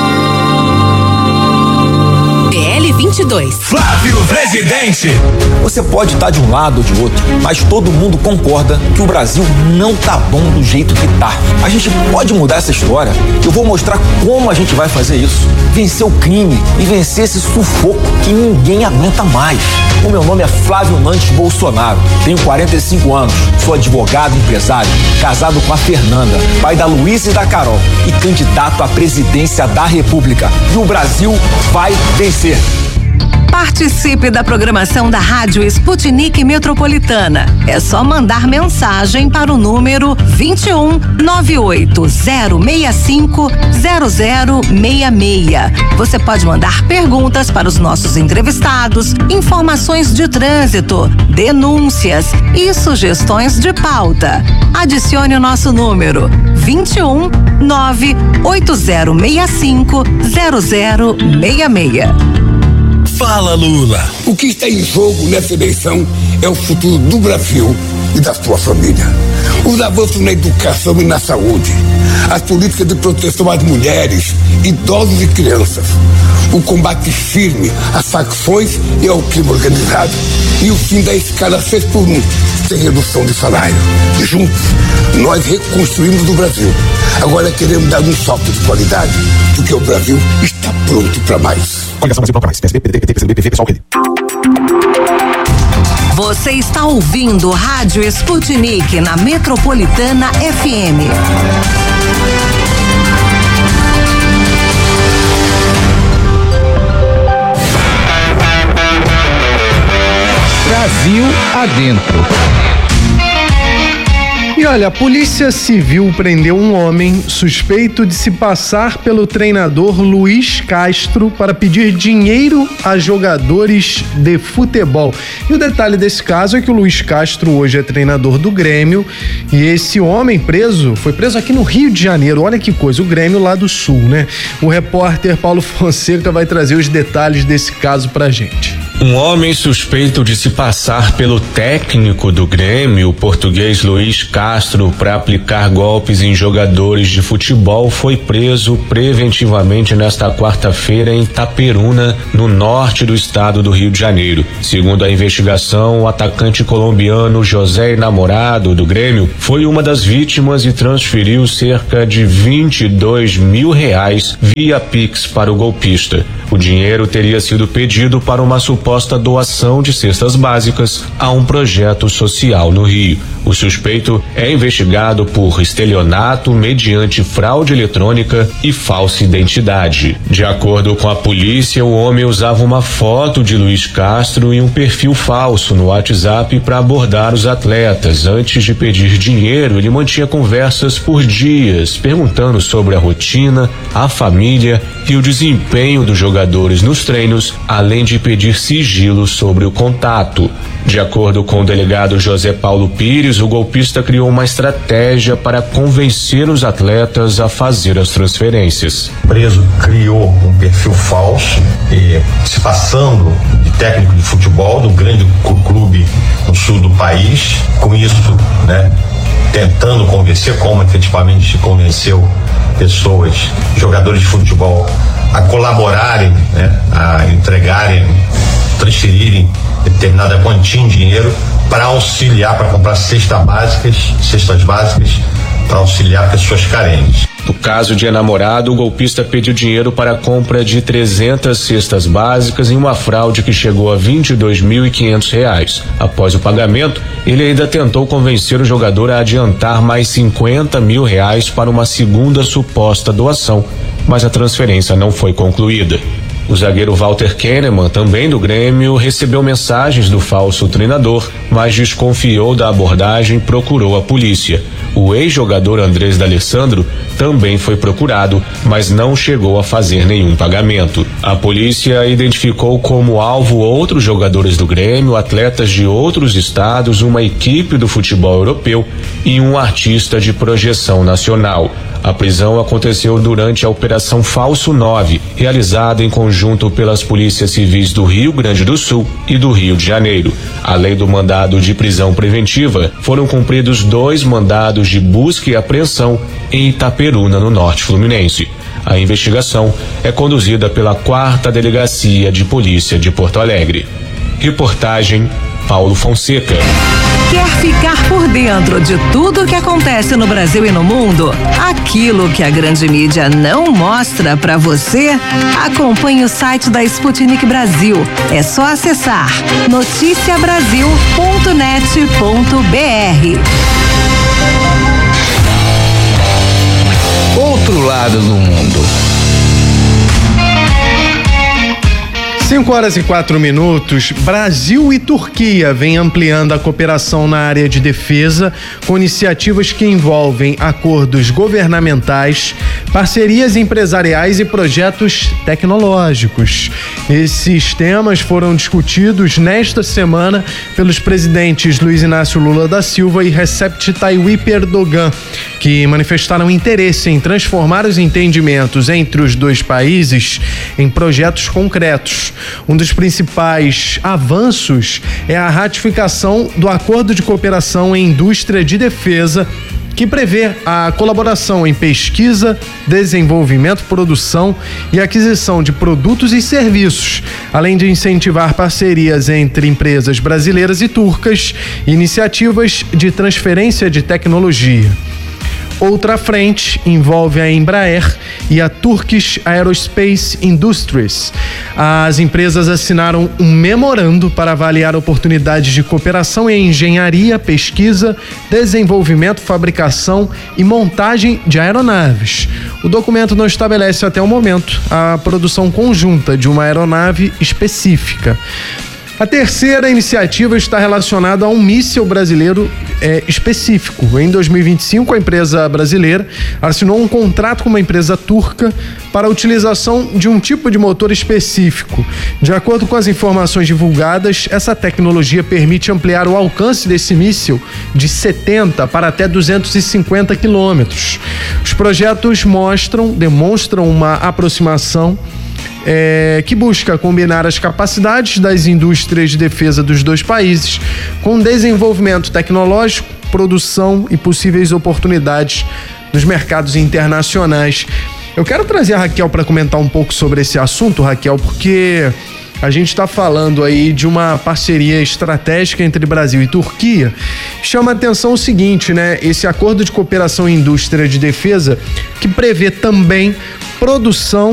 PL22. Flávio Presidente. Você pode estar de um lado ou de outro, mas todo mundo concorda que o Brasil não tá bom do jeito que tá. A gente pode mudar essa história. Eu vou mostrar como a gente vai fazer isso. Vencer o crime e vencer esse sufoco que ninguém aguenta mais. O meu nome é Flávio Nantes Bolsonaro. Tenho 45 anos, sou advogado e empresário, casado com a Fernanda, pai da Luísa e da Carol e candidato à presidência da República. E o Brasil vai vencer. Participe da programação da Rádio Sputnik Metropolitana. É só mandar mensagem para o número 21 98065 0066. Você pode mandar perguntas para os nossos entrevistados, informações de trânsito, denúncias e sugestões de pauta. Adicione o nosso número 21 98065 0066. Fala, Lula. O que está em jogo nessa eleição é o futuro do Brasil e da sua família. Os avanços na educação e na saúde, as políticas de proteção às mulheres, idosos e crianças, o combate firme às facções e ao crime organizado e o fim da escala 6x1, sem redução de salário. Juntos, nós reconstruímos o Brasil. Agora queremos dar um salto de qualidade, porque o Brasil está pronto para mais. Coligação Brasil Pronto Mais, PSB, PDT, PCB, PV, pessoal, rede. Você está ouvindo Rádio Sputnik na Metropolitana FM. Brasil adentro. E olha, a Polícia Civil prendeu um homem suspeito de se passar pelo treinador Luiz Castro para pedir dinheiro a jogadores de futebol. E o detalhe desse caso é que o Luiz Castro hoje é treinador do Grêmio e esse homem foi preso aqui no Rio de Janeiro. Olha que coisa, o Grêmio lá do Sul, né? O repórter Paulo Fonseca vai trazer os detalhes desse caso pra gente. Um homem suspeito de se passar pelo técnico do Grêmio, o português Luiz Castro, para aplicar golpes em jogadores de futebol, foi preso preventivamente nesta quarta-feira em Itaperuna, no norte do estado do Rio de Janeiro. Segundo a investigação, o atacante colombiano José Enamorado, do Grêmio, foi uma das vítimas e transferiu cerca de R$22 mil via Pix para o golpista. O dinheiro teria sido pedido para uma suposta doação de cestas básicas a um projeto social no Rio. O suspeito é investigado por estelionato mediante fraude eletrônica e falsa identidade. De acordo com a polícia, o homem usava uma foto de Luiz Castro e um perfil falso no WhatsApp para abordar os atletas. Antes de pedir dinheiro, ele mantinha conversas por dias, perguntando sobre a rotina, a família e o desempenho dos jogadores nos treinos, além de pedir sigilo sobre o contato. De acordo com o delegado José Paulo Pires, o golpista criou uma estratégia para convencer os atletas a fazer as transferências. O preso criou um perfil falso, se passando de técnico de futebol do grande clube no sul do país. Com isso, tentando convencer, como efetivamente se convenceu pessoas, jogadores de futebol, a colaborarem, a entregarem, transferirem determinada quantia em dinheiro para auxiliar, para comprar cestas básicas para auxiliar pessoas carentes. No caso de Enamorado, o golpista pediu dinheiro para a compra de 300 cestas básicas em uma fraude que chegou a R$22.500. Após o pagamento, ele ainda tentou convencer o jogador a adiantar mais R$50 mil para uma segunda suposta doação, mas a transferência não foi concluída. O zagueiro Walter Kahneman, também do Grêmio, recebeu mensagens do falso treinador, mas desconfiou da abordagem e procurou a polícia. O ex-jogador Andrés D'Alessandro também foi procurado, mas não chegou a fazer nenhum pagamento. A polícia identificou como alvo outros jogadores do Grêmio, atletas de outros estados, uma equipe do futebol europeu e um artista de projeção nacional. A prisão aconteceu durante a Operação Falso 9, realizada em conjunto pelas polícias civis do Rio Grande do Sul e do Rio de Janeiro. Além do mandado de prisão preventiva, foram cumpridos 2 mandados de busca e apreensão em Itaperuna, no norte fluminense. A investigação é conduzida pela 4ª Delegacia de Polícia de Porto Alegre. Reportagem Paulo Fonseca. Quer ficar por dentro de tudo o que acontece no Brasil e no mundo? Aquilo que a grande mídia não mostra pra você? Acompanhe o site da Sputnik Brasil. É só acessar noticiabrasil.net.br. Outro lado do mundo. 5h04. Brasil e Turquia vêm ampliando a cooperação na área de defesa com iniciativas que envolvem acordos governamentais, parcerias empresariais e projetos tecnológicos. Esses temas foram discutidos nesta semana pelos presidentes Luiz Inácio Lula da Silva e Recep Tayyip Erdogan, que manifestaram interesse em transformar os entendimentos entre os dois países em projetos concretos. Um dos principais avanços é a ratificação do Acordo de Cooperação em Indústria de Defesa, que prevê a colaboração em pesquisa, desenvolvimento, produção e aquisição de produtos e serviços, além de incentivar parcerias entre empresas brasileiras e turcas e iniciativas de transferência de tecnologia. Outra frente envolve a Embraer e a Turkish Aerospace Industries. As empresas assinaram um memorando para avaliar oportunidades de cooperação em engenharia, pesquisa, desenvolvimento, fabricação e montagem de aeronaves. O documento não estabelece até o momento a produção conjunta de uma aeronave específica. A terceira iniciativa está relacionada a um míssil brasileiro específico. Em 2025, a empresa brasileira assinou um contrato com uma empresa turca para a utilização de um tipo de motor específico. De acordo com as informações divulgadas, essa tecnologia permite ampliar o alcance desse míssil de 70 para até 250 quilômetros. Os projetos demonstram uma aproximação que busca combinar as capacidades das indústrias de defesa dos dois países com desenvolvimento tecnológico, produção e possíveis oportunidades nos mercados internacionais. Eu quero trazer a Raquel para comentar um pouco sobre esse assunto, Raquel, porque a gente está falando aí de uma parceria estratégica entre Brasil e Turquia. Chama a atenção o seguinte, né? Esse acordo de cooperação em indústria de defesa que prevê também produção